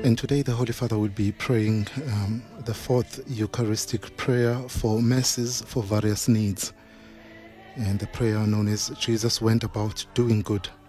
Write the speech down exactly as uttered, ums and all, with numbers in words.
And today the Holy Father will be praying um, the fourth Eucharistic prayer for masses for various needs. And the prayer known as Jesus went about doing good.